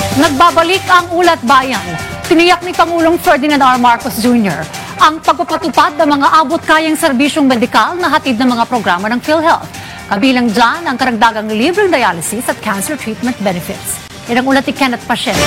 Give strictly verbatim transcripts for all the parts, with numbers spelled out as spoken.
Nagbabalik ang Ulat Bayan. Tiniyak ni Pangulong Ferdinand R. Marcos Junior ang pagpapatupad ng mga abot-kayang serbisyong medikal na hatid ng mga programa ng PhilHealth. Kabilang dyan ang karagdagang libreng dialysis at cancer treatment benefits. Yan ang ulat ni Kenneth Pacheco.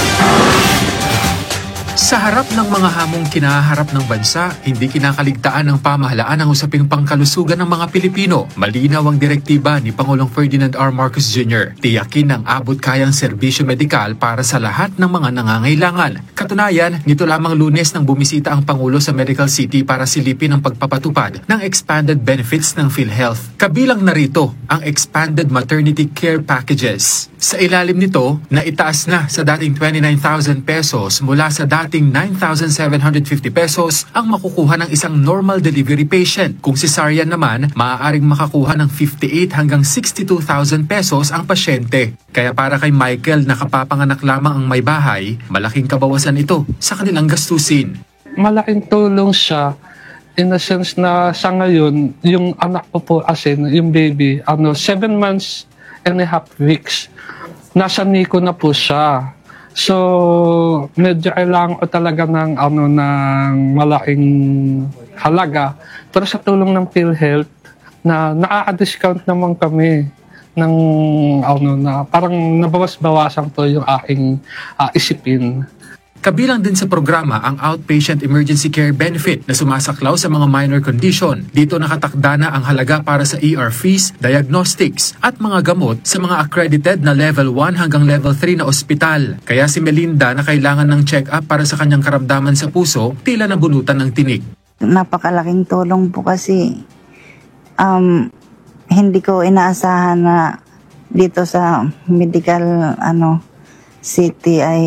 Sa harap ng mga hamong kinaharap ng bansa, hindi kinakaligtaan ng pamahalaan ang usaping pangkalusugan ng mga Pilipino. Malinaw ang direktiba ni Pangulong Ferdinand R. Marcos Junior Tiyakin ang abot-kayang serbisyo medikal para sa lahat ng mga nangangailangan. Katunayan, nito lamang Lunes nang bumisita ang Pangulo sa Medical City para silipin ang pagpapatupad ng expanded benefits ng PhilHealth. Kabilang narito ang expanded maternity care packages. Sa ilalim nito, naitaas na sa dating twenty-nine thousand pesos mula sa dating nine thousand seven hundred fifty pesos ang makukuha ng isang normal delivery patient. Kung cesarean naman, maaaring makakuha ng fifty-eight hanggang sixty-two thousand pesos ang pasyente. Kaya para kay Michael na kapapanganak lamang ang may bahay, malaking kabawasan ito sa kanilang gastusin. Malaking tulong siya in the sense na sa ngayon, yung anak ko po as in, yung baby, ano, seven months and a half weeks, nasa Nico na po siya. So, medyo kailangan ko talaga ng, ano, ng malaking halaga. Pero sa tulong ng PhilHealth, na nakaka-discount naman kami ng, ano, na parang nabawas-bawasan to yung aking uh, isipin. Kabilang din sa programa ang Outpatient Emergency Care Benefit na sumasaklaw sa mga minor condition. Dito nakatakda na ang halaga para sa E R fees, diagnostics at mga gamot sa mga accredited na level one hanggang level three na ospital. Kaya si Melinda na kailangan ng check-up para sa kanyang karamdaman sa puso, tila nabunutan ng tinik. Napakalaking tulong po kasi um, hindi ko inaasahan na dito sa medical ano city ay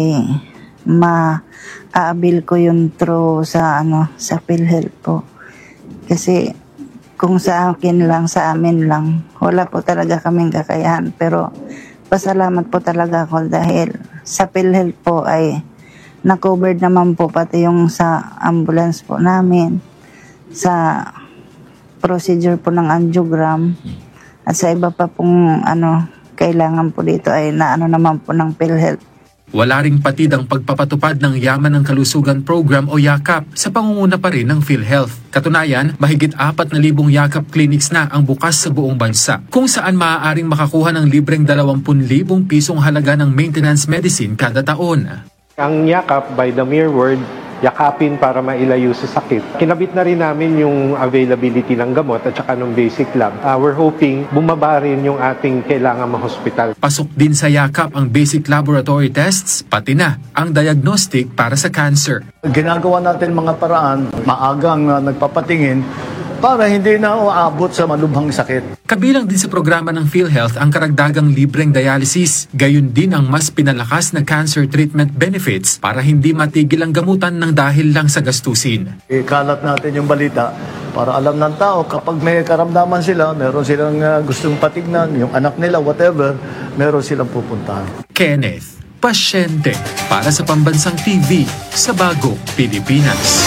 ma-aabil ko yung through sa ano sa PhilHealth po. Kasi kung sa akin lang, sa amin lang, wala po talaga kaming kakayahan. Pero pasalamat po talaga ako dahil sa PhilHealth po ay na-covered naman po pati yung sa ambulance po namin, sa procedure po ng angiogram, at sa iba pa pong ano kailangan po dito ay naano naman po ng PhilHealth. Wala ring patid ang pagpapatupad ng Yaman ng Kalusugan Program o YAKAP sa pangunguna pa rin ng PhilHealth. Katunayan, mahigit apat na libong YAKAP clinics na ang bukas sa buong bansa, kung saan maaaring makakuha ng libreng dalawampung libong pisong halaga ng maintenance medicine kada taon. Ang YAKAP, by the mere word, yakapin para mailayo sa sakit. Kinabit na rin namin yung availability ng gamot at saka ng basic lab. Uh, we're hoping bumaba rin yung ating kailangan ma-hospital. Pasok din sa YAKAP ang basic laboratory tests, pati na ang diagnostic para sa cancer. Ginagawa natin mga paraan, maagang uh, nagpapatingin, para hindi na uabot sa malubhang sakit. Kabilang din sa programa ng PhilHealth ang karagdagang libreng dialysis, gayon din ang mas pinalakas na cancer treatment benefits para hindi matigil ang gamutan ng dahil lang sa gastusin. Ikalat natin yung balita para alam ng tao kapag may karamdaman sila, meron silang uh, gustong patignan, yung anak nila, whatever, meron silang pupuntahan. Kenneth Pasyente para sa Pambansang T V sa Bagong Pilipinas.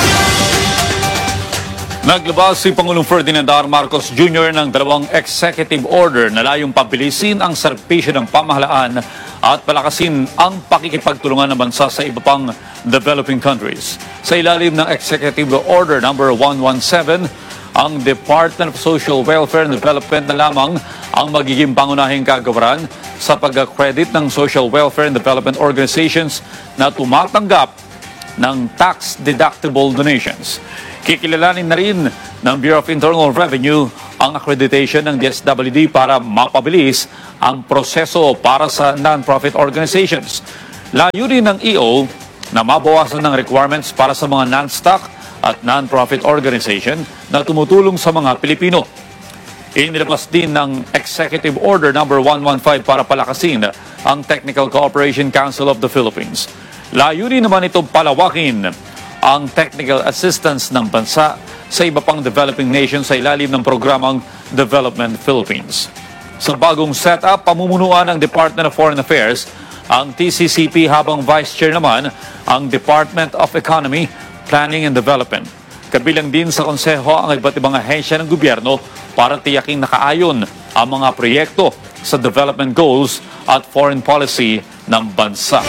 Naglabas si Pangulong Ferdinand R. Marcos Junior ng dalawang executive order na layong pabilisin ang serbisyo ng pamahalaan at palakasin ang pakikipagtulungan ng bansa sa iba pang developing countries. Sa ilalim ng Executive Order number one seventeen, ang Department of Social Welfare and Development na lamang ang magiging pangunahing kagawaran sa pag-accredit ng social welfare and development organizations na tumatanggap ng tax-deductible donations. Kikilalanin na rin ng Bureau of Internal Revenue ang accreditation ng D S W D para mapabilis ang proseso para sa non-profit organizations. Layunin ng E O na mabawasan ng requirements para sa mga non-stock at non-profit organization na tumutulong sa mga Pilipino. Inilabas din ng Executive Order number one fifteen para palakasin ang Technical Cooperation Council of the Philippines. Layunin naman itong palawakin ang technical assistance ng bansa sa iba pang developing nations sa ilalim ng programang Development Philippines. Sa bagong setup, pamumunuan ng Department of Foreign Affairs ang T C C P habang Vice Chair naman ang Department of Economy, Planning and Development. Kabilang din sa konseho ang iba't ibang ahensya ng gobyerno para tiyaking nakaayon ang mga proyekto sa development goals at foreign policy ng bansa.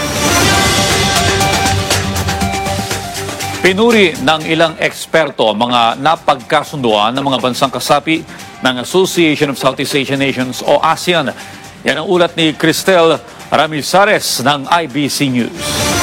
Pinuri ng ilang eksperto ang mga napagkasunduan ng mga bansang kasapi ng Association of Southeast Asian Nations o ASEAN. Yan ang ulat ni Cristel Ramizares ng I B C News.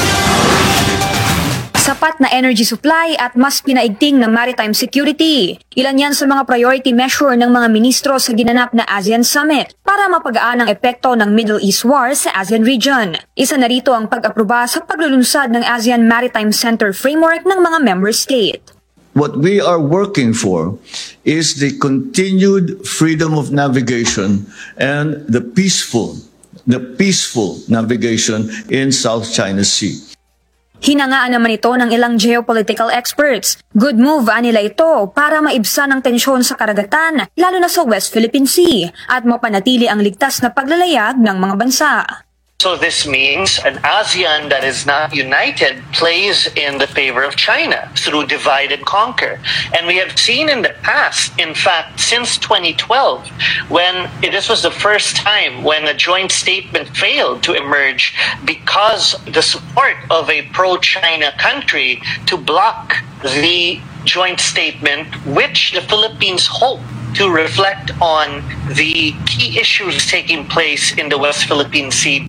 Sapat na energy supply at mas pinaigting na maritime security. Ilan yan sa mga priority measure ng mga ministro sa ginanap na ASEAN Summit para mapagaan ang epekto ng Middle East war sa ASEAN region. Isa na rito ang pag-aproba sa paglulunsad ng ASEAN Maritime Center Framework ng mga member state. What we are working for is the continued freedom of navigation and the peaceful, the peaceful navigation in South China Sea. Hinangaan naman ito ng ilang geopolitical experts. Good move anila ito para maibsan ang tensyon sa karagatan, lalo na sa West Philippine Sea, at mapanatili ang ligtas na paglalayag ng mga bansa. So this means an ASEAN that is not united plays in the favor of China through divide and conquer. And we have seen in the past, in fact, since twenty twelve, when this was the first time when a joint statement failed to emerge because the support of a pro-China country to block the joint statement, which the Philippines hope to reflect on the key issues taking place in the West Philippine Sea.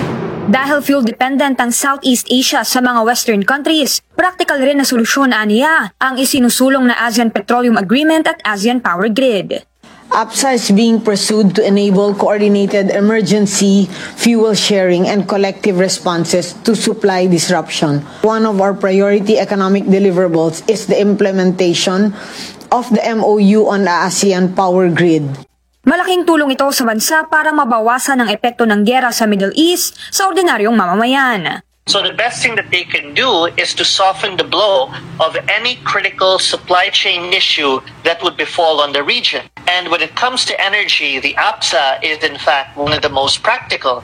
Dahil fuel-dependent ang Southeast Asia sa mga Western countries, practical rin na solusyon aniya ang isinusulong na ASEAN Petroleum Agreement at ASEAN Power Grid. A P S A is being pursued to enable coordinated emergency fuel sharing and collective responses to supply disruption. One of our priority economic deliverables is the implementation of the M O U on the ASEAN Power Grid. Malaking tulong ito sa bansa para mabawasan ang epekto ng giyera sa Middle East sa ordinaryong mamamayan. So the best thing that they can do is to soften the blow of any critical supply chain issue that would befall on the region. And when it comes to energy, the A P S A is in fact one of the most practical.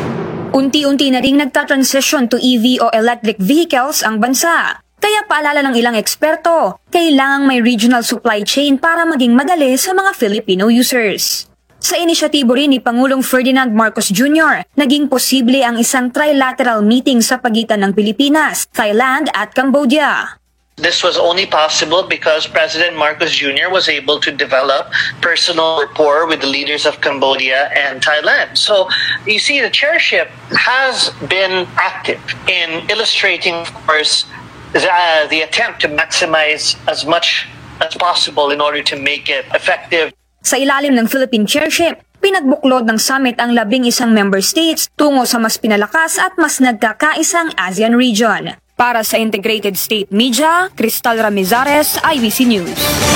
Unti-unti na ring nagta-transition to E V o electric vehicles ang bansa. Kaya paalala ng ilang eksperto, kailangang may regional supply chain para maging madali sa mga Filipino users. Sa inisyatibo rin ni Pangulong Ferdinand Marcos Junior, naging posible ang isang trilateral meeting sa pagitan ng Pilipinas, Thailand at Cambodia. This was only possible because President Marcos Junior was able to develop personal rapport with the leaders of Cambodia and Thailand. So you see, the chairship has been active in illustrating, of course, the, uh, the attempt to maximize as much as possible in order to make it effective. Sa ilalim ng Philippine chairship, pinagbuklod ng summit ang labing isang member states tungo sa mas pinalakas at mas nagkakaisang ASEAN region. Para sa Integrated State Media, Cristel Ramizares, I B C News.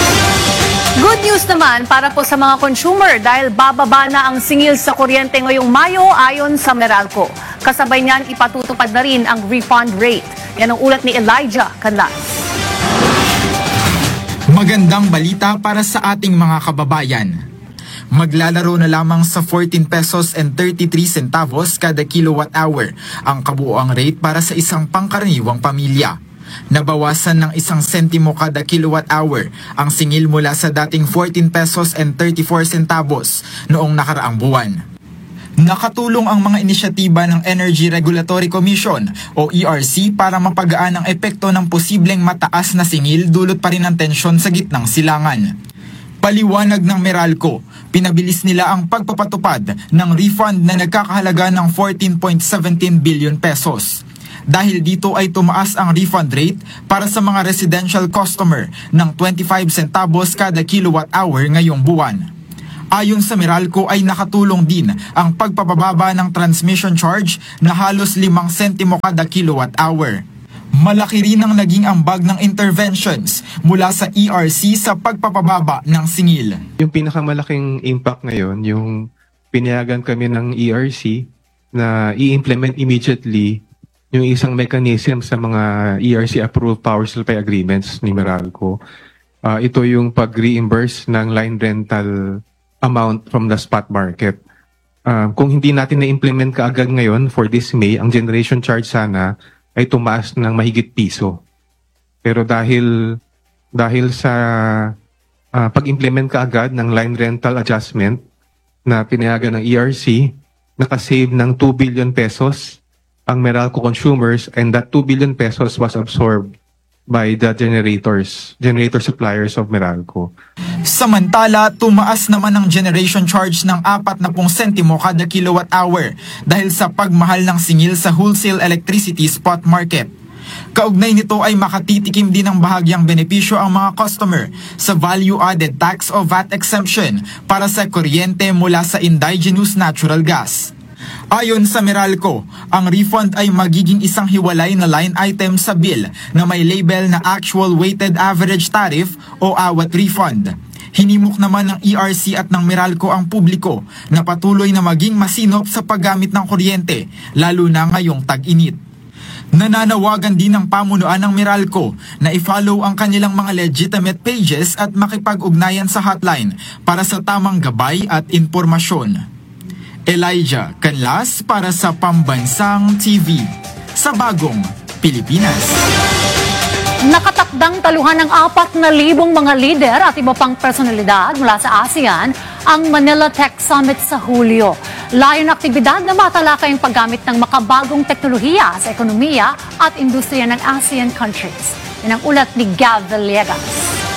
Good news naman para po sa mga consumer dahil bababa na ang singil sa kuryente ngayong Mayo ayon sa Meralco. Kasabay niyan ipatutupad na rin ang refund rate. Yan ang ulat ni Elijah Canlas. Magandang balita para sa ating mga kababayan. Maglalaro na lamang sa fourteen pesos and thirty-three centavos kada kilowatt hour ang kabuoang rate para sa isang pangkaraniwang pamilya. Nabawasan ng isang sentimo kada kilowatt hour ang singil mula sa dating fourteen pesos and thirty-four centavos noong nakaraang buwan. Nakatulong ang mga inisyatiba ng Energy Regulatory Commission o E R C para mapagaan ang epekto ng posibleng mataas na singil dulot pa rin ng tensyon sa gitnang silangan. Paliwanag ng Meralco, pinabilis nila ang pagpapatupad ng refund na nagkakahalaga ng fourteen point one seven billion pesos. Dahil dito ay tumaas ang refund rate para sa mga residential customer ng twenty-five centavos kada kilowatt hour ngayong buwan. Ayon sa Meralco ay nakatulong din ang pagpapababa ng transmission charge na halos limang sentimo kada kilowatt hour. Malaki rin ang naging ambag ng interventions mula sa E R C sa pagpapababa ng singil. Yung pinakamalaking impact ngayon, yung pinayagan kami ng E R C na i-implement immediately yung isang mechanism sa mga E R C-approved power supply agreements ni Meralco. Uh, ito yung pag-reimburse ng line rental amount from the spot market. Uh, kung hindi natin na-implement kaagad ngayon for this May, ang generation charge sana ay tumaas ng mahigit piso. Pero dahil dahil sa uh, pag-implement kaagad ng line rental adjustment na pinayagan ng E R C, nakasave ng two billion pesos ang Meralco consumers, and that two billion pesos was absorbed by the generators, generator suppliers of Meralco. Samantala, tumaas naman ang generation charge ng apat na pung sentimo kada kilowatt hour dahil sa pagmahal ng singil sa wholesale electricity spot market. Kaugnay nito ay makatitikim din ng bahagyang benepisyo ang mga customer sa value-added tax o V A T exemption para sa kuryente mula sa indigenous natural gas. Ayon sa Meralco, ang refund ay magiging isang hiwalay na line item sa bill na may label na Actual Weighted Average Tariff o A W A T refund. Hinimok naman ng E R C at ng Meralco ang publiko na patuloy na maging masinop sa paggamit ng kuryente, lalo na ngayong tag-init. Nananawagan din ng pamunuan ng Meralco na i-follow ang kanilang mga legitimate pages at makipag-ugnayan sa hotline para sa tamang gabay at impormasyon. Elijah Canlas para sa Pambansang T V sa Bagong Pilipinas. Nakatakdang taluhan ng apat na libong mga lider at iba pang personalidad mula sa ASEAN ang Manila Tech Summit sa Hulyo. Layon ng aktibidad na matalakay ang paggamit ng makabagong teknolohiya sa ekonomiya at industriya ng ASEAN countries. Yan ang ulat ni Gav Villegas.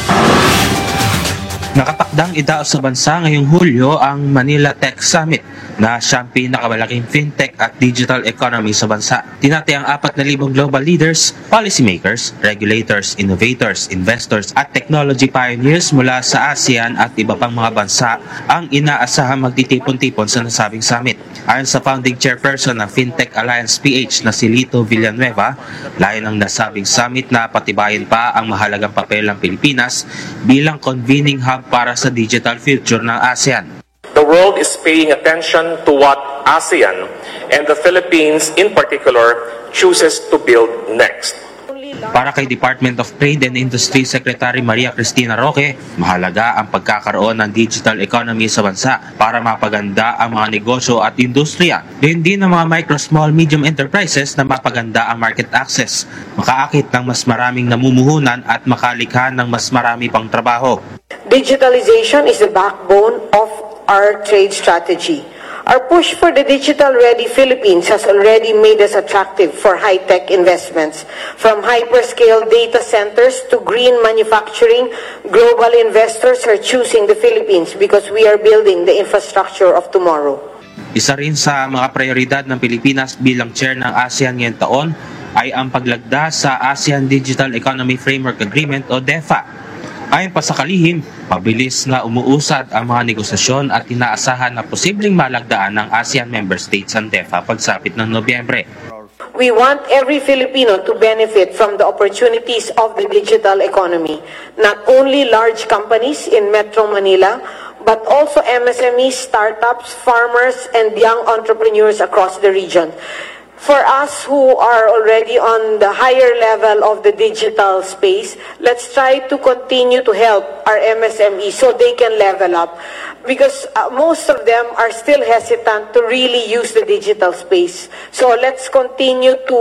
Nakatakdang idaos sa bansa ngayong Hulyo ang Manila Tech Summit na siyang pinakamalaking fintech at digital economy sa bansa. Tinatayang apat na libong global leaders, policymakers, regulators, innovators, investors at technology pioneers mula sa ASEAN at iba pang mga bansa ang inaasahang magtitipon-tipon sa nasabing summit. Ayon sa founding chairperson ng Fintech Alliance P H na si Lito Villanueva, layo ng nasabing summit na patibayin pa ang mahalagang papel ng Pilipinas bilang convening hub para sa digital future ng ASEAN. The world is paying attention to what ASEAN and the Philippines in particular chooses to build next. Para kay Department of Trade and Industry Secretary Maria Cristina Roque, mahalaga ang pagkakaroon ng digital economy sa bansa para mapaganda ang mga negosyo at industriya. Gayun din ng mga micro, small, medium enterprises na mapaganda ang market access, makaakit ng mas maraming namumuhunan at makalikha ng mas marami pang trabaho. Digitalization is the backbone of our trade strategy. Our push for the digital-ready Philippines has already made us attractive for high-tech investments. From hyperscale data centers to green manufacturing, global investors are choosing the Philippines because we are building the infrastructure of tomorrow. Isa rin sa mga prioridad ng Pilipinas bilang chair ng ASEAN ngayong taon ay ang paglagda sa ASEAN Digital Economy Framework Agreement o D E F A. Ayon pa sa kalihim, mabilis na umuusad ang mga negosasyon at inaasahan na posibleng malagdaan ng ASEAN member states ang D E F A pagsapit ng Nobyembre. We want every Filipino to benefit from the opportunities of the digital economy. Not only large companies in Metro Manila, but also M S M Es, startups, farmers, and young entrepreneurs across the region. For us who are already on the higher level of the digital space, let's try to continue to help our M S M Es so they can level up. Because uh, most of them are still hesitant to really use the digital space. So let's continue to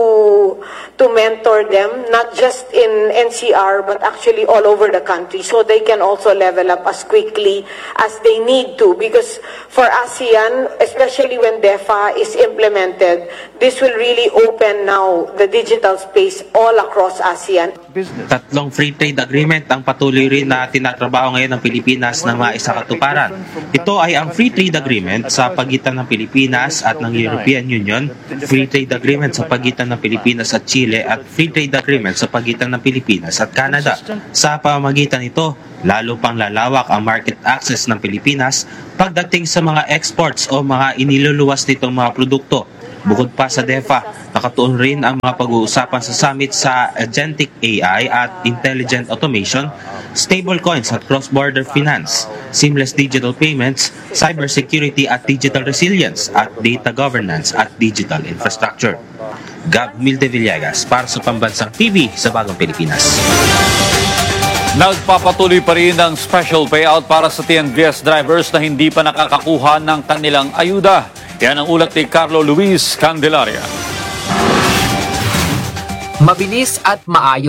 to mentor them, not just in N C R, but actually all over the country, so they can also level up as quickly as they need to. Because for ASEAN, especially when D E F A is implemented, this will really open now the digital space all across ASEAN. Tatlong free trade agreement ang patuloy rin na tinatrabaho ngayon ng Pilipinas na maisakatuparan. Ito ay ang Free Trade Agreement sa pagitan ng Pilipinas at ng European Union, Free Trade Agreement sa pagitan ng Pilipinas at Chile at Free Trade Agreement sa pagitan ng Pilipinas at Canada. Sa pamamagitan nito, lalo pang lalawak ang market access ng Pilipinas pagdating sa mga exports o mga iniluluwas nitong mga produkto. Bukod pa sa D E F A, nakatuon rin ang mga pag-uusapan sa summit sa agentic A I at intelligent automation, stablecoins at cross-border finance, seamless digital payments, cybersecurity at digital resilience, at data governance at digital infrastructure. Gab Milde Villegas para sa Pambansang T V sa Bagong Pilipinas. Nagpapatuloy pa rin ang special payout para sa T N V S drivers na hindi pa nakakakuha ng kanilang ayuda. Yan ang ulat ni Carlo Luis Candelaria. Mabilis at maayos.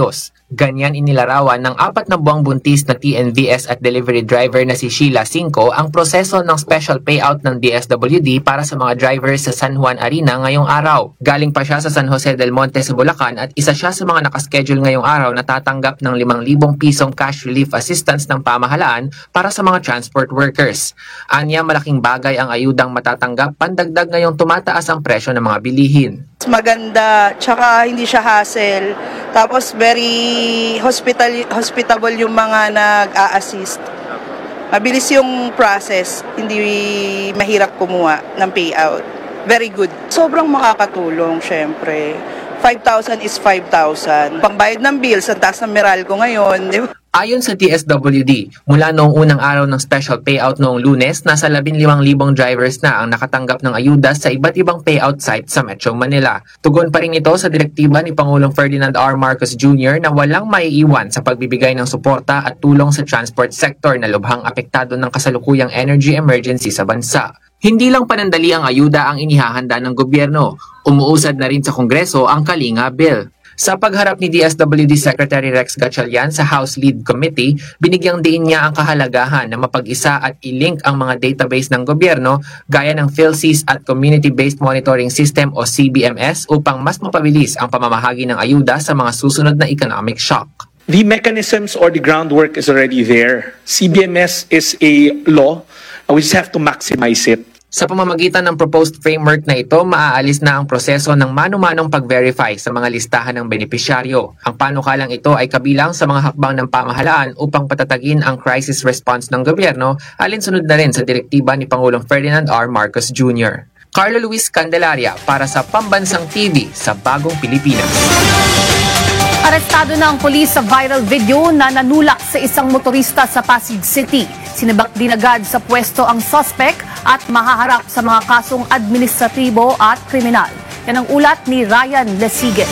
Ganyan inilarawan ng apat na buwang buntis na T N V S at delivery driver na si Sheila Cinco ang proseso ng special payout ng D S W D para sa mga drivers sa San Juan Arena ngayong araw. Galing pa siya sa San Jose del Monte sa Bulacan at isa siya sa mga nakaschedule ngayong araw na tatanggap ng limang libong pisong cash relief assistance ng pamahalaan para sa mga transport workers. Anya, malaking bagay ang ayudang matatanggap pandagdag ngayong tumataas ang presyo ng mga bilihin. Maganda, tsaka hindi siya hassle. Tapos very hospital, hospitable yung mga nag-a-assist. Mabilis yung process, hindi mahirap kumuha ng payout. Very good. Sobrang makakatulong, syempre. five thousand is five thousand. Pangbayad ng bills, ang taas ng Meralco ngayon, di ba? Ayon sa T S W D, mula noong unang araw ng special payout noong Lunes, nasa labing limang libong drivers na ang nakatanggap ng ayuda sa iba't ibang payout site sa Metro Manila. Tugon pa rin ito sa direktiba ni Pangulong Ferdinand R. Marcos Junior na walang maiiwan sa pagbibigay ng suporta at tulong sa transport sector na lubhang apektado ng kasalukuyang energy emergency sa bansa. Hindi lang panandali ang ayuda ang inihahanda ng gobyerno, umuusad na rin sa Kongreso ang Kalinga Bill. Sa pagharap ni D S W D Secretary Rex Gatchalian sa House Lead Committee, binigyang diin niya ang kahalagahan na mapag-isa at i-link ang mga database ng gobyerno gaya ng PhilSys at Community-Based Monitoring System o C B M S upang mas mapabilis ang pamamahagi ng ayuda sa mga susunod na economic shock. The mechanisms or the groundwork is already there. C B M S is a law. We just have to maximize it. Sa pamamagitan ng proposed framework na ito, maaalis na ang proseso ng mano-manong pag-verify sa mga listahan ng benepisyaryo. Ang panukalang ito ay kabilang sa mga hakbang ng pamahalaan upang patatagin ang crisis response ng gobyerno, alinsunod na rin sa direktiba ni Pangulong Ferdinand R. Marcos Junior Carlo Luis Candelaria para sa Pambansang T V sa Bagong Pilipinas. Arestado na ang pulis sa viral video na nanulak sa isang motorista sa Pasig City. Sinabak din agad sa pwesto ang suspect at mahaharap sa mga kasong administratibo at kriminal. Yan ang ulat ni Ryan Lesigues.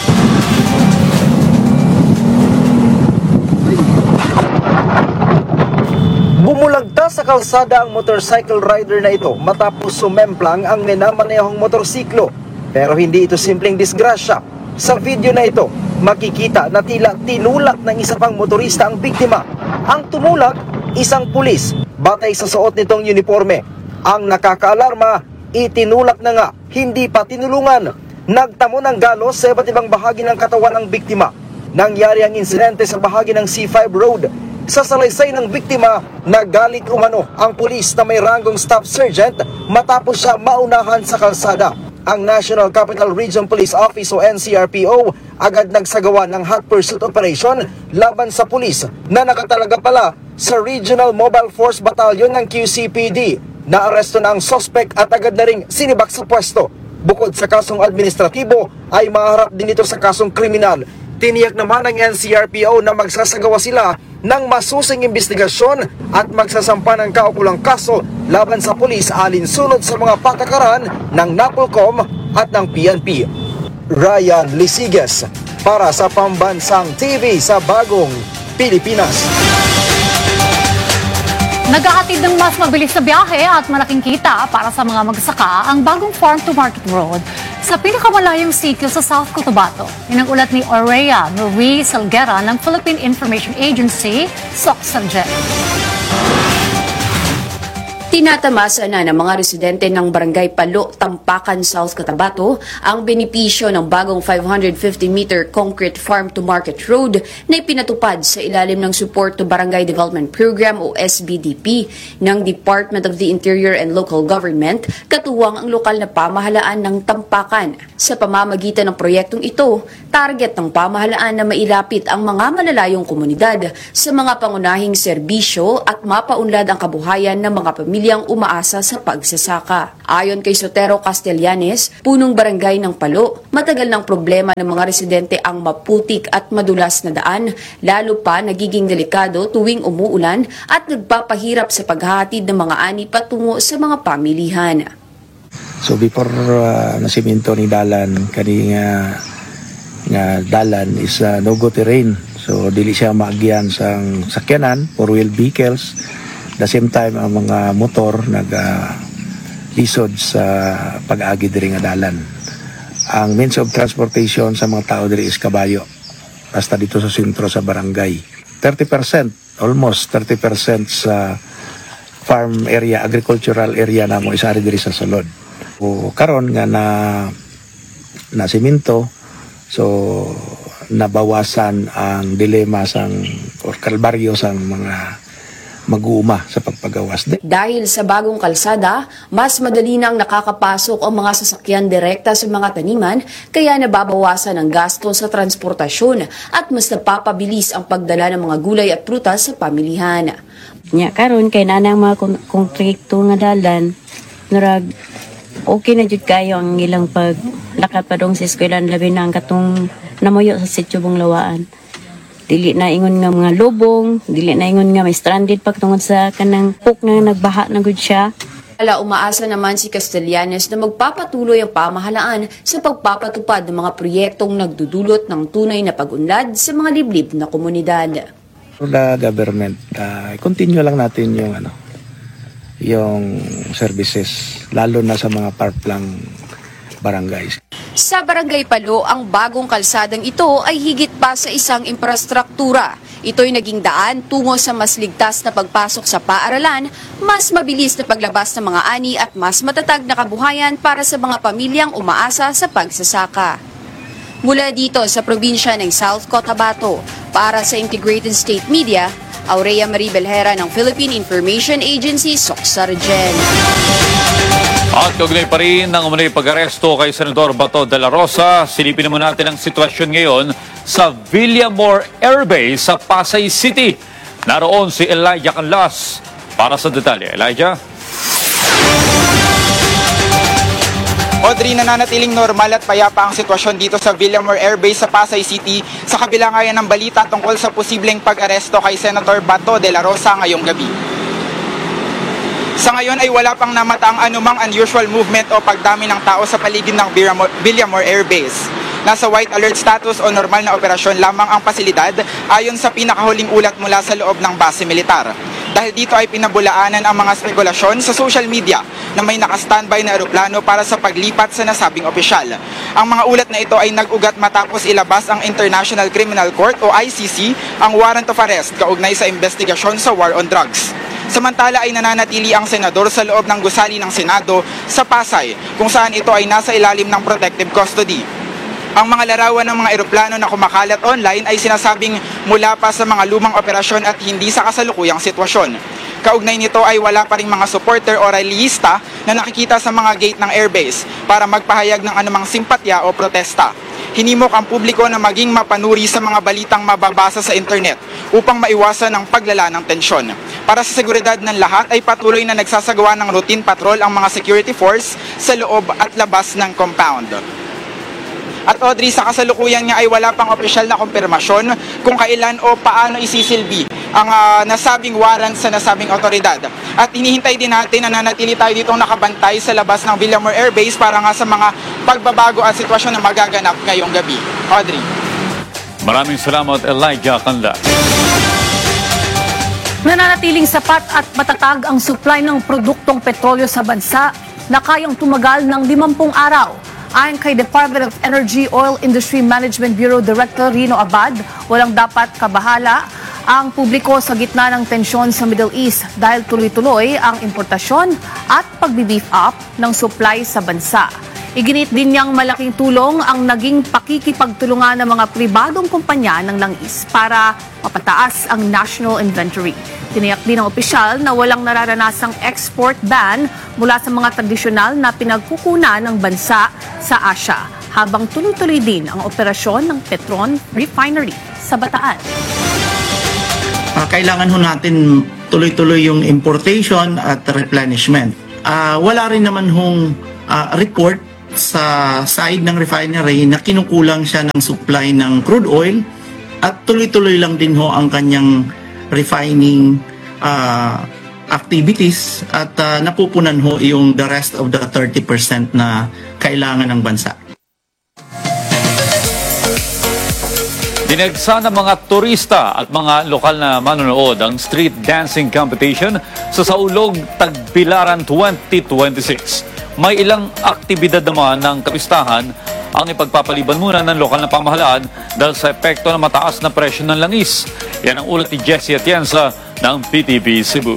Bumulagta sa kalsada ang motorcycle rider na ito matapos sumemplang ang minamanehong motorsiklo. Pero hindi ito simpleng disgrasya. Sa video na ito, makikita na tila tinulak ng isa pang motorista ang biktima. Ang tumulak, isang pulis, batay sa suot nitong uniforme. Ang nakakaalarma, itinulak na nga, hindi pa tinulungan. Nagtamo ng galos sa iba't ibang bahagi ng katawan ng biktima. Nangyari ang insidente sa bahagi ng C five Road. Sa salaysay ng biktima, nagalit umano ang pulis na may ranggong staff sergeant matapos siya maunahan sa kalsada. Ang National Capital Region Police Office o N C R P O agad nagsagawa ng hot pursuit operation laban sa pulis na nakatalaga pala sa Regional Mobile Force Battalion ng Q C P D. Naaresto na ang suspect at agad na ring sinibak sa pwesto. Bukod sa kasong administratibo ay maharap din ito sa kasong kriminal. Tiniyak naman ng N C R P O na magsasagawa sila ng masusing investigasyon at magsasampa ng kaukulang kaso laban sa pulis alinsunod sa mga patakaran ng NAPOLCOM at ng P N P. Ryan Lesigues para sa Pambansang T V sa Bagong Pilipinas. Naghahatid ng mas mabilis na biyahe at malaking kita para sa mga magsaka ang bagong Farm to Market Road sa pinakamalayong sitio sa South Cotabato. Yan ang ulat ni Aurea Marie Salguera ng Philippine Information Agency, SOCSANGEN. Tinatamasa na ng mga residente ng Barangay Palo, Tampakan, South Cotabato ang benepisyo ng bagong five hundred fifty meter concrete Farm to Market Road na ipinatupad sa ilalim ng Support to Barangay Development Program o S B D P ng Department of the Interior and Local Government, katuwang ang lokal na pamahalaan ng Tampakan. Sa pamamagitan ng proyektong ito, target ng pamahalaan na mailapit ang mga malalayong komunidad sa mga pangunahing serbisyo at mapaunlad ang kabuhayan ng mga pamilya pamilyang umaasa sa pagsasaka. Ayon kay Sotero Castellanes, punong barangay ng Palo, matagal ng problema ng mga residente ang maputik at madulas na daan, lalo pa nagiging delikado tuwing umuulan at nagpapahirap sa paghahatid ng mga ani patungo sa mga pamilihan. So before uh, nasiminto ni dalan kani nga nga dalan is uh, no go terrain. So dili siya maagyan sang sakyanan, four wheel vehicles. The same time ang mga motor nag uh, lisod sa pag-agi diri nga dalan. Ang means of transportation sa mga tao diri is kabayo. basta dito sa sentro sa barangay. thirty percent, almost thirty percent sa farm area, agricultural area na mo isari diri sa sulod. O karon nga na na simento, so nabawasan ang dilema sang or kalbaryo sang mga mag-uuma sa pagpagawas. Dahil sa bagong kalsada, mas madali nang nakakapasok ang mga sasakyan direkta sa mga taniman, kaya nababawasan ang gasto sa transportasyon at mas napapabilis ang pagdala ng mga gulay at prutas sa pamilihan. Nya karon kay nanang mga konkreto nga dalan, narag okay na jud kayo ang ilang paglakad padong sa eskwelahan, labi na ang katong namuyo sa Sitio Bunglawaan. Dili na ingon nga mga lubong, dili na ingon nga may stranded pag tungod sa kanang puk nga nagbaha na gud siya. Ala, umaasa naman si Castellanes na magpapatuloy ang pamahalaan sa pagpapatupad ng mga proyektong nagdudulot ng tunay na pag-unlad sa mga liblib na komunidad. The government, uh, continue lang natin yung ano, yung services, lalo na sa mga parklang barangays. Sa Barangay Palo, ang bagong kalsadang ito ay higit pa sa isang infrastruktura. Ito'y naging daan tungo sa mas ligtas na pagpasok sa paaralan, mas mabilis na paglabas ng mga ani at mas matatag na kabuhayan para sa mga pamilyang umaasa sa pagsasaka. Mula dito sa probinsya ng South Cotabato, para sa Integrated State Media, Aurea Marie Belhera ng Philippine Information Agency, Soxargen. At kaugnay pa rin ng umunay pag-aresto kay Senador Bato de la Rosa, silipin naman natin ang sitwasyon ngayon sa Villamor Air Base sa Pasay City. Naroon si Elijah Canlas para sa detalye. Elijah? Audrey, nananatiling normal at payapa ang sitwasyon dito sa Villamor Air Base sa Pasay City sa kabila ngayon ng balita tungkol sa posibleng pag-aresto kay Senator Bato de la Rosa ngayong gabi. Sa ngayon ay wala pang namataang anumang unusual movement o pagdami ng tao sa paligid ng Villamor Air Base. Nasa white alert status o normal na operasyon lamang ang pasilidad ayon sa pinakahuling ulat mula sa loob ng base militar. Dahil dito ay pinabulaanan ang mga spekulasyon sa social media na may naka-standby na eroplano para sa paglipat sa nasabing opisyal. Ang mga ulat na ito ay nag-ugat matapos ilabas ang International Criminal Court o I C C ang warrant of arrest kaugnay sa investigasyon sa war on drugs. Samantala ay nananatili ang senador sa loob ng gusali ng Senado sa Pasay kung saan ito ay nasa ilalim ng protective custody. Ang mga larawan ng mga eroplano na kumakalat online ay sinasabing mula pa sa mga lumang operasyon at hindi sa kasalukuyang sitwasyon. Kaugnay nito ay wala pa ring mga supporter o rallyista na nakikita sa mga gate ng airbase para magpahayag ng anumang simpatya o protesta. Hinimok ang publiko na maging mapanuri sa mga balitang mababasa sa internet upang maiwasan ang paglala ng tensyon. Para sa seguridad ng lahat ay patuloy na nagsasagawa ng routine patrol ang mga security force sa loob at labas ng compound. At Audrey, sa kasalukuyan nga ay wala pang opisyal na kumpirmasyon kung kailan o paano isisilbi ang uh, nasabing warrant sa nasabing otoridad. At hinihintay din natin na nanatili tayo ditong nakabantay sa labas ng Villamor Air Base para nga sa mga pagbabago at sitwasyon na magaganap ngayong gabi. Audrey. Maraming salamat, Elijah Canlas. Nananatiling sapat at matatag ang supply ng produktong petrolyo sa bansa na kayang tumagal ng limampung araw. Ayon kay Department of Energy Oil Industry Management Bureau Director Rino Abad, walang dapat kabahala ang publiko sa gitna ng tensyon sa Middle East dahil tuloy-tuloy ang importasyon at pagbi-beef up ng supply sa bansa. Iginit din niyang malaking tulong ang naging pakikipagtulungan ng mga pribadong kumpanya ng langis para mapataas ang national inventory. Tiniyak din ng opisyal na walang nararanasang export ban mula sa mga tradisyonal na pinagkukunan ng bansa sa Asia, habang tuloy-tuloy din ang operasyon ng Petron Refinery sa Bataan. Uh, kailangan ho natin tuloy-tuloy yung importation at replenishment. Uh, wala rin naman hong uh, report sa side ng refinery na kinukulang siya ng supply ng crude oil at tuloy-tuloy lang din ho ang kanyang refining uh, activities at uh, napupunan ho yung the rest of the thirty percent na kailangan ng bansa. Dinagsa ng mga turista at mga lokal na manonood ang street dancing competition sa Saulog Tagbilaran twenty twenty-six. May ilang aktibidad naman ng kapistahan ang ipagpapaliban muna ng lokal na pamahalaan dahil sa epekto ng mataas na presyo ng langis. Yan ang ulat ni Jessie Atienza ng P T V Cebu.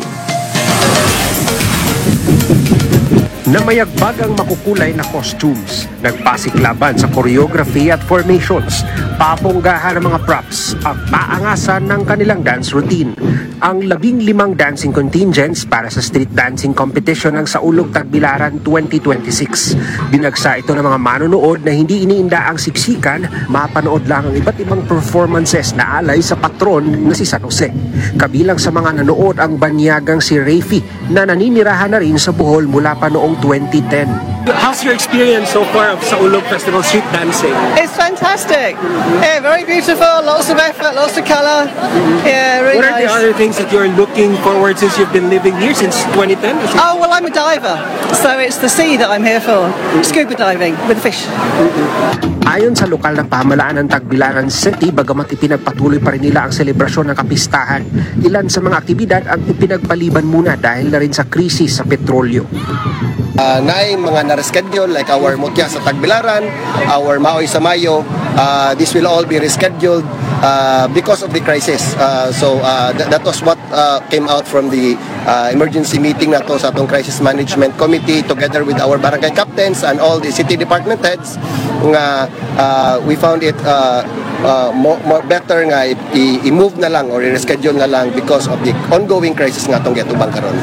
Namayagpag ang makukulay na costumes, nagpasiklaban sa choreography at formations, paponggahan ng mga props at paangasan ng kanilang dance routine. Ang labing limang dancing contingents para sa street dancing competition ng Saulog Tagbilaran twenty twenty-six. Binagsa ito ng mga manonood na hindi iniinda ang siksikan, mapanood lang ang iba't ibang performances na alay sa patron na si San Jose. Kabilang sa mga nanood ang banyagang si Rafi na naninirahan na rin sa Bohol mula pa noong twenty ten. How's your experience so far of Saulog Festival street dancing? It's fantastic. Mm-hmm. Yeah, very beautiful. Lots of effort, lots of color. Mm-hmm. Yeah, really What are nice. the other things that you're looking forward since you've been living here since twenty ten? Oh, well, I'm a diver. So it's the sea that I'm here for. Scuba diving with fish. Mm-hmm. Ayon sa lokal na pamahalaan ng Tagbilaran City, bagamat ipinagpatuloy pa rin nila ang selebrasyon ng kapistahan, ilan sa mga aktibidad ang ipinagpaliban muna dahil na rin sa krisis sa petrolyo. Uh, naay mga na-reschedule like our Mutya sa Tagbilaran, our Maoy sa Mayo, uh, this will all be rescheduled uh, because of the crisis. Uh, so uh, th- that was what uh, came out from the uh, emergency meeting na to sa atong crisis management committee together with our barangay captains and all the city department heads nga uh, we found it uh, uh, more, more better nga i- i-move na lang or i-reschedule na lang because of the ongoing crisis nga atong getubang karon.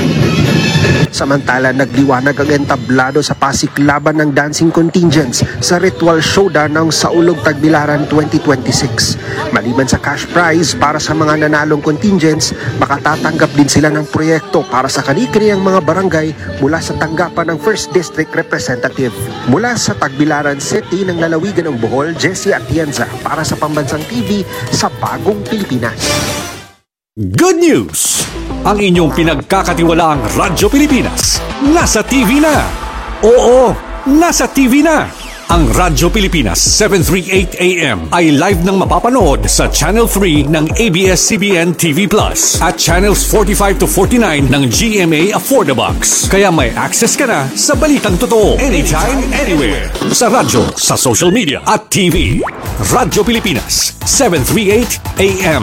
Samantala, nagliwanag ang entablado sa pasiklaban ng dancing contingents sa ritual showdown ng Saulog Tagbilaran twenty twenty-six. Maliban sa cash prize para sa mga nanalong contingents, makatatanggap din sila ng proyekto para sa kani-kaniyang mga barangay mula sa tanggapan ng first District Representative. Mula sa Tagbilaran City ng lalawigan ng Bohol, Jessie Atienza para sa Pambansang T V sa Bagong Pilipinas. Good news! Ang inyong pinagkakatiwalaang Radyo Pilipinas nasa T V na. Oo, nasa T V na. Ang Radyo Pilipinas seven thirty-eight A M ay live nang mapapanood sa Channel three ng A B S C B N T V Plus at Channels forty-five to forty-nine ng G M A Affordabox. Kaya may access ka na sa balitang totoo anytime, anywhere. Sa radyo, sa social media at T V. Radyo Pilipinas seven thirty-eight A M.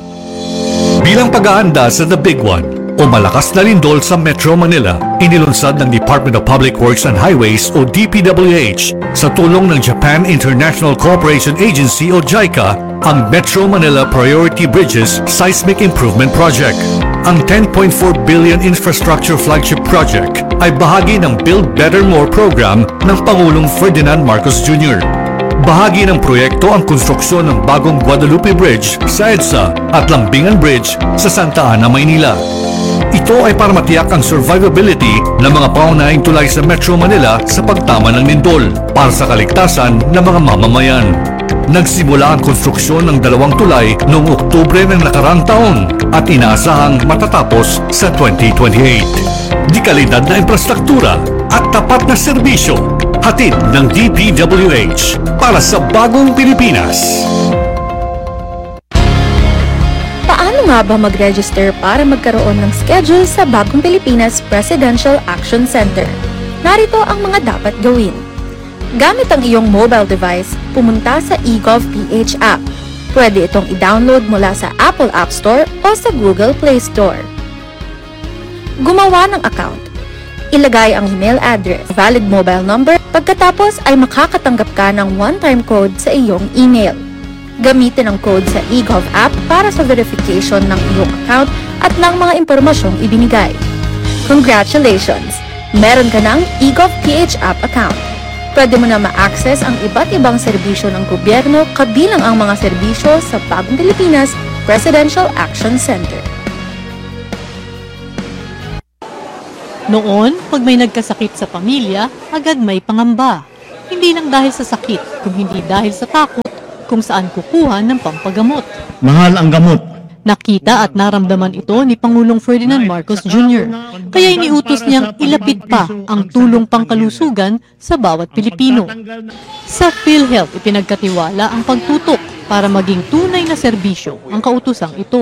Bilang pag-aanda sa The Big One o malakas na lindol sa Metro Manila, inilunsad ng Department of Public Works and Highways o D P W H sa tulong ng Japan International Cooperation Agency o JICA ang Metro Manila Priority Bridges Seismic Improvement Project. Ang ten point four billion infrastructure flagship project ay bahagi ng Build Better More program ng Pangulong Ferdinand Marcos Junior Bahagi ng proyekto ang konstruksyon ng bagong Guadalupe Bridge sa EDSA at Lambingan Bridge sa Santa Ana, Maynila. Ito ay para matiyak ang survivability ng mga paunahing tulay sa Metro Manila sa pagtama ng lindol para sa kaligtasan ng mga mamamayan. Nagsimula ang konstruksyon ng dalawang tulay noong Oktubre ng nakarang taon at inaasahang matatapos sa twenty twenty-eight. Di kalidad na infrastruktura at tapat na serbisyo, hatid ng D P W H para sa Bagong Pilipinas. Paano nga ba mag-register para magkaroon ng schedule sa Bagong Pilipinas Presidential Action Center? Narito ang mga dapat gawin. Gamit ang iyong mobile device, pumunta sa eGovPH app. Pwede itong i-download mula sa Apple App Store o sa Google Play Store. Gumawa ng account. Ilagay ang email address, valid mobile number, pagkatapos ay makakatanggap ka ng one-time code sa iyong email. Gamitin ang code sa eGov app para sa verification ng iyong account at ng mga impormasyong ibinigay. Congratulations! Meron ka ng eGovPH app account. Pwede mo na ma-access ang iba't ibang serbisyo ng gobyerno kabilang ang mga serbisyo sa Bagong Pilipinas Presidential Action Center. Noon, pag may nagkasakit sa pamilya, agad may pangamba. Hindi lang dahil sa sakit, kung hindi dahil sa takot kung saan kukuha ng pampagamot. Mahal ang gamot. Nakita at naramdaman ito ni Pangulong Ferdinand Marcos Junior Kaya iniutos niyang ilapit pa ang tulong pangkalusugan sa bawat Pilipino. Sa PhilHealth, ipinagkatiwala ang pagtutok para maging tunay na serbisyo ang kautosang ito.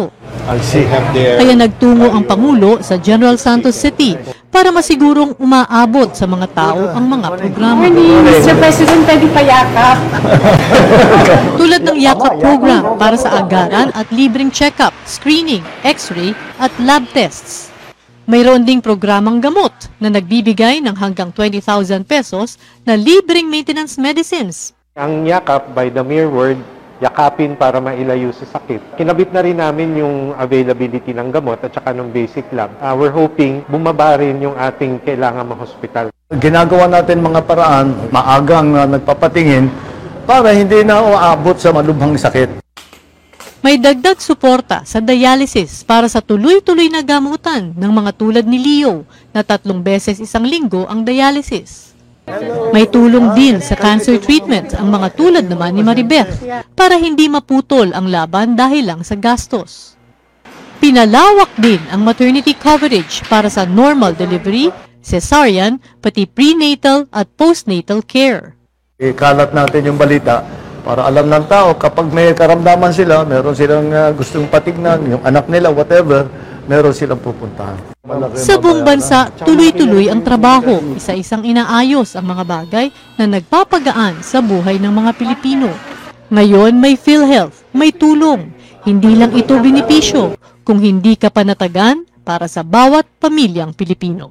Kaya nagtungo ang Pangulo sa General Santos City para masigurong umaabot sa mga tao ang mga programa. mister President, pwede pa yakap. Tulad ng yakap program para sa agaran at libreng check-up, screening, x-ray at lab tests. Mayroon ding programang gamot na nagbibigay ng hanggang twenty thousand pesos na libreng maintenance medicines. Ang yakap, by the mere word, yakapin para mailayo sa sakit. Kinabit na rin namin yung availability ng gamot at saka ng basic lab. Uh, we're hoping bumaba rin yung ating kailangan ma-hospital. Ginagawa natin mga paraan, maagang uh, nagpapatingin para hindi na uabot sa malubhang sakit. May dagdag suporta sa dialysis para sa tuloy-tuloy na gamutan ng mga tulad ni Leo na tatlong beses isang linggo ang dialysis. May tulong din sa cancer treatment ang mga tulad naman ni Maribeth para hindi maputol ang laban dahil lang sa gastos. Pinalawak din ang maternity coverage para sa normal delivery, cesarean, pati prenatal at postnatal care. Ikalat natin yung balita para alam ng tao kapag may karamdaman sila, meron silang uh, gustong patignan, yung anak nila, whatever, meron silang pupuntahan. Sa buong bansa, tuloy-tuloy ang trabaho. Isa-isang inaayos ang mga bagay na nagpapagaan sa buhay ng mga Pilipino. Ngayon may PhilHealth, may tulong. Hindi lang ito benepisyo, kung hindi ka panatagan para sa bawat pamilyang Pilipino.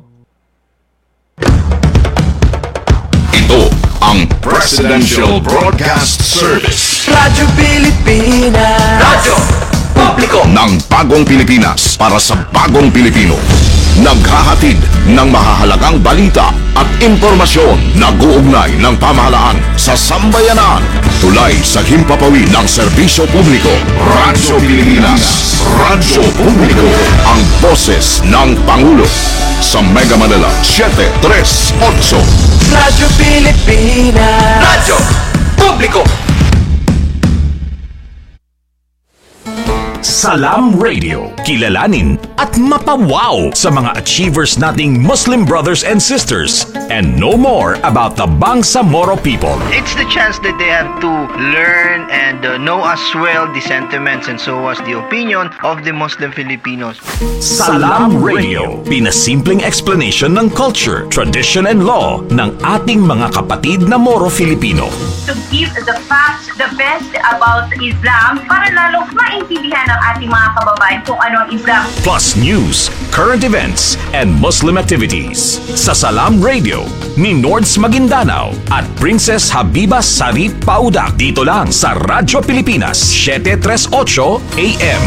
Ito ang Presidential Broadcast Service. Radyo Pilipinas. Radyo Publiko ng bagong Pilipinas para sa bagong Pilipino. Naghahatid ng mahahalagang balita at impormasyon na guugnay ng pamahalaan sa sambayanan. Tulay sa himpapawid ng serbisyo publiko. Radyo Pilipinas. Radyo Publiko. Ang boses ng Pangulo. Sa Mega Manila, seven three eight. Radyo Pilipinas. Radyo Publiko. Salam Radio. Kilalanin at mapawaw sa mga achievers nating Muslim brothers and sisters and know more about the Bangsamoro people. It's the chance that they have to learn and uh, know as well the sentiments and so as the opinion of the Muslim Filipinos. Salam Radio. Pinasimpleng explanation ng culture, tradition and law ng ating mga kapatid na Moro Filipino. To give the facts, the best about Islam para lalong maintindihan ng ating mga kababayan kung ano ang Islam. Plus news, current events, and Muslim activities. Sa Salam Radio, ni Nords Maguindanao at Princess Habiba Sarip Paudak. Dito lang sa Radyo Pilipinas, seven three eight A M.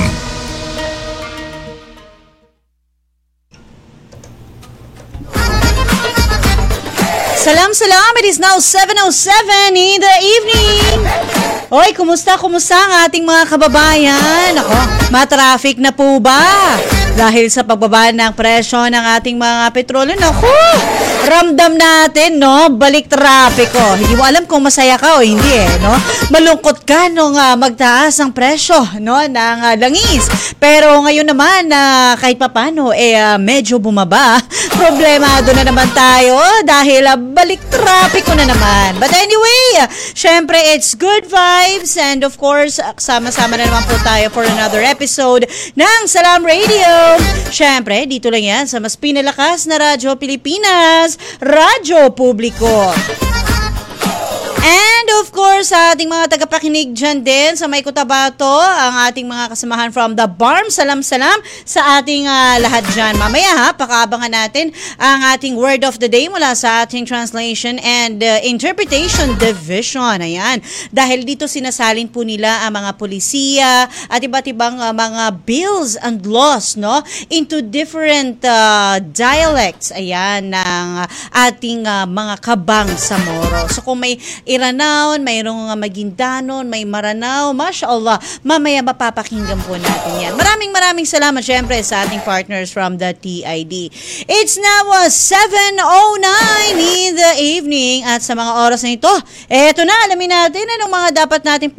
Salam, salam. It is now seven oh seven in the evening. Oy, kumusta, kumusta ang ating mga kababayan? Ako, matraffic na po ba? Dahil sa pagbaba ng presyo ng ating mga petrolyo, naku, ramdam natin, no? Balik trapiko. Hindi mo alam kung masaya ka o hindi, eh, no? Malungkot ka nung uh, magtaas ang presyo, no? Ng uh, langis. Pero ngayon naman, uh, kahit papano, eh, uh, medyo bumaba. Problemado na naman tayo dahil uh, balik trapiko na naman. But anyway, uh, syempre, it's good vibes and of course, uh, sama-sama na naman po tayo for another episode ng Salam Radio. Syempre, dito lang yan sa mas pinalakas na Radyo Pilipinas, Radyo Publiko. And of course, sa ating mga tagapakinig dyan din sa May Cotabato, ang ating mga kasamahan from the Barm, salam-salam sa ating uh, lahat dyan. Mamaya ha, pakaabangan natin ang ating word of the day mula sa ating translation and uh, interpretation division. Ayan. Dahil dito sinasalin po nila ang mga polisiya at iba't ibang uh, mga bills and laws, no, into different uh, dialects, ayan, ng ating uh, mga kabang sa Moro. So kung may Iranaon, mayroong Maguindanon, may Maranao, mashallah, mamaya mapapakinggan po natin yan. Maraming maraming salamat syempre sa ating partners from the T I D. It's now seven oh nine in the evening at sa mga oras na ito, eto na, alamin natin anong mga dapat natin